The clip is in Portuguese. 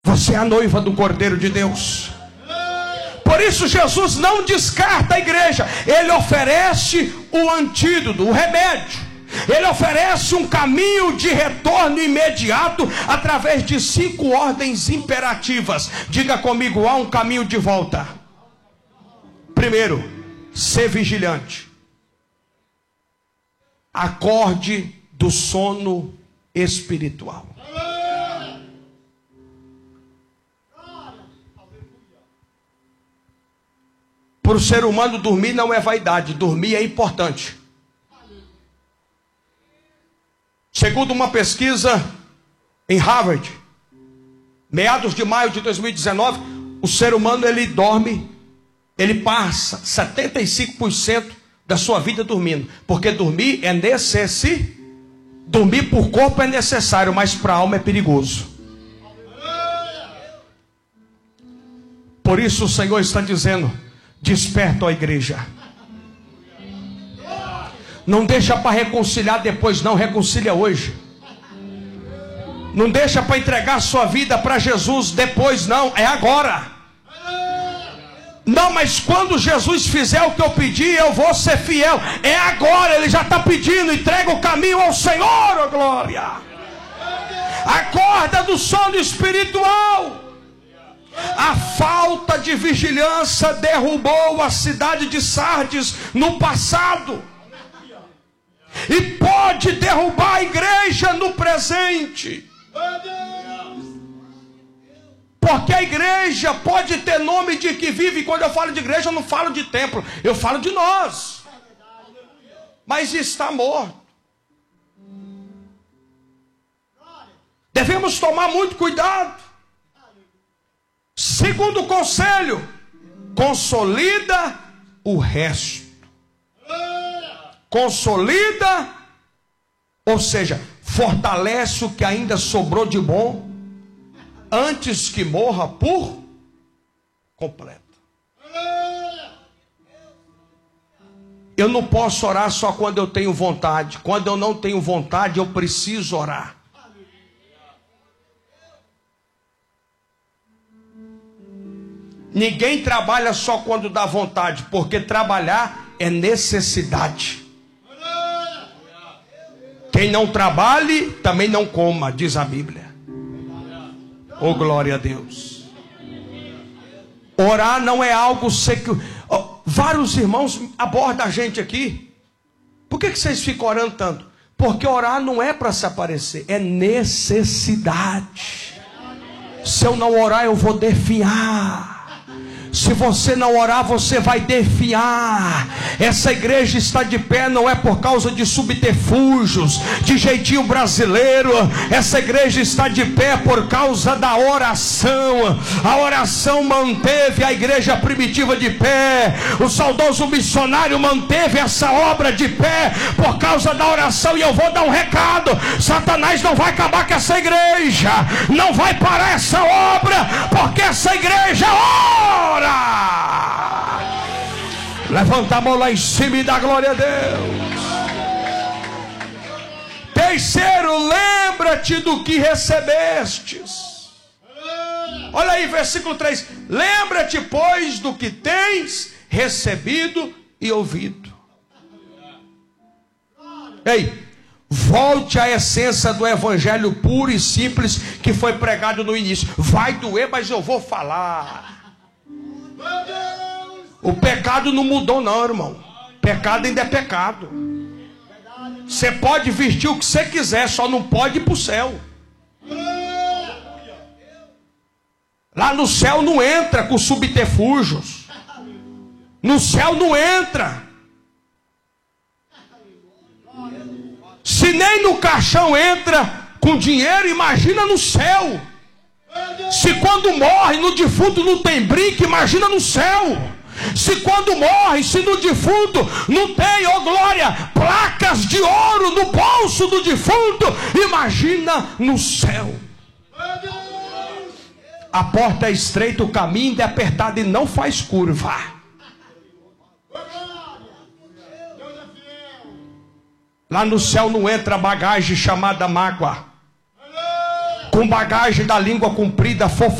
Você é a noiva do Cordeiro de Deus. Por isso Jesus não descarta a igreja. Ele oferece o antídoto, o remédio. Ele oferece um caminho de retorno imediato através de 5 ordens imperativas. Diga comigo, há um caminho de volta. Primeiro, ser vigilante. Acorde do sono espiritual. Para o ser humano, dormir não é vaidade, dormir é importante. Segundo uma pesquisa em Harvard, meados de maio de 2019, o ser humano ele dorme, ele passa 75% da sua vida dormindo, porque dormir é necessário. Dormir por corpo é necessário, mas para a alma é perigoso. Por isso o Senhor está dizendo: desperta, ó igreja. Não deixa para reconciliar depois, não, reconcilia hoje. Não deixa para entregar sua vida para Jesus depois, não, é agora. Não, mas quando Jesus fizer o que eu pedi, eu vou ser fiel. É agora, ele já está pedindo. Entrega o caminho ao Senhor, ó glória. Acorda do sono espiritual. A falta de vigilância derrubou a cidade de Sardes no passado, e pode derrubar a igreja no presente. Porque a igreja pode ter nome de que vive. Quando eu falo de igreja, eu não falo de templo, eu falo de nós. Mas está morto. Devemos tomar muito cuidado. Segundo conselho, consolida o resto. Consolida, ou seja, fortalece o que ainda sobrou de bom, antes que morra por completo. Eu não posso orar só quando eu tenho vontade. Quando eu não tenho vontade, eu preciso orar. Ninguém trabalha só quando dá vontade, porque trabalhar é necessidade. Quem não trabalhe, também não coma, diz a Bíblia. Oh, glória a Deus. Orar não é algo secundário. Vários irmãos abordam a gente aqui. Por que vocês ficam orando tanto? Porque orar não é para se aparecer, é necessidade. Se eu não orar, eu vou definhar. Se você não orar, você vai definhar. Essa igreja está de pé não é por causa de subterfúgios, de jeitinho brasileiro. Essa igreja está de pé por causa da oração. A oração manteve a igreja primitiva de pé. O saudoso missionário manteve essa obra de pé por causa da oração. E eu vou dar um recado: Satanás não vai acabar com essa igreja, não vai parar essa obra, porque essa igreja ora. Levanta a mão lá em cima e dá glória a Deus. Terceiro, lembra-te do que recebestes. Olha aí, versículo 3. Lembra-te, pois, do que tens recebido e ouvido. Ei, volte à essência do evangelho puro e simples que foi pregado no início. Vai doer, mas eu vou falar. O pecado não mudou não, irmão. Pecado ainda é pecado. Você pode vestir o que você quiser, só não pode ir para o céu. Lá no céu não entra com subterfúgios. No céu não entra. Se nem no caixão entra com dinheiro, imagina no céu. Se quando morre no defunto não tem brinco, imagina no céu. Se quando morre, se no defunto não tem, oh glória, placas de ouro no bolso do defunto, imagina no céu. A porta é estreita, o caminho é apertado e não faz curva. Lá no céu não entra bagagem chamada mágoa. com bagagem da língua comprida,